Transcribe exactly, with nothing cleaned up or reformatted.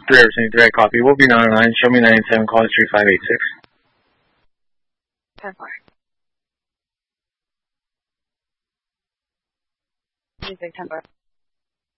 three over seventy-three, I copy. We'll be nine oh nine. Show me nine eight seven, call three five eight six. ten four. Music ten four.